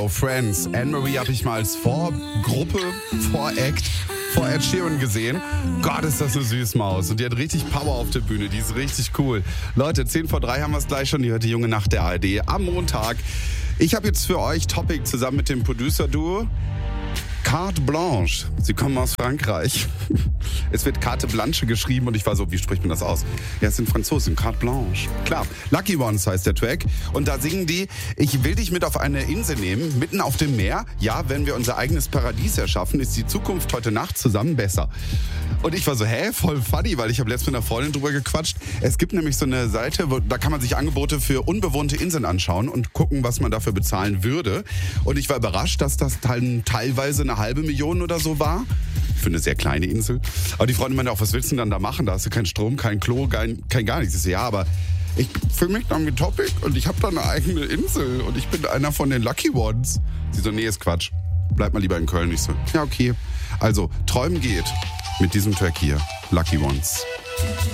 Friends. Anne-Marie habe ich mal als Vorgruppe, Voract vor Ed Sheeran gesehen. Gott, ist das eine Süßmaus. Und die hat richtig Power auf der Bühne. Die ist richtig cool. Leute, 10:03 haben wir es gleich schon. Ihr hört die junge Nacht der ARD am Montag. Ich habe jetzt für euch Topic zusammen mit dem Producer-Duo. Carte Blanche. Sie kommen aus Frankreich. Es wird Carte Blanche geschrieben und ich war so, wie spricht man das aus? Ja, es sind Franzosen. Carte Blanche. Klar. Lucky Ones heißt der Track. Und da singen die, ich will dich mit auf eine Insel nehmen, mitten auf dem Meer. Ja, wenn wir unser eigenes Paradies erschaffen, ist die Zukunft heute Nacht zusammen besser. Und ich war so, voll funny, weil ich habe letztens mit einer Freundin drüber gequatscht. Es gibt nämlich so eine Seite, da kann man sich Angebote für unbewohnte Inseln anschauen und gucken, was man dafür bezahlen würde. Und ich war überrascht, dass das teilweise eine 500.000 oder so war. Für eine sehr kleine Insel. Aber die Freundin meinte auch, was willst du denn dann da machen? Da hast du keinen Strom, kein Klo, kein gar nichts. Ich so, ja, aber ich fühle mich dann mit Topic und ich habe da eine eigene Insel und ich bin einer von den Lucky Ones. Sie so, nee, ist Quatsch. Bleib mal lieber in Köln. Ich so, ja, okay. Also, träumen geht mit diesem Track hier. Lucky Ones.